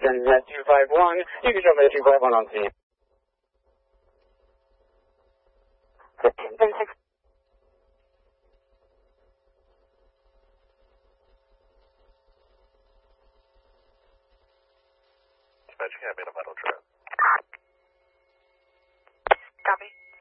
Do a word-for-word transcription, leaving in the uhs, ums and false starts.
Houston at two five one. You can show me the two five one on scene. fifteen thirty-six. Dispatch, can I be in a vital trip? Copy.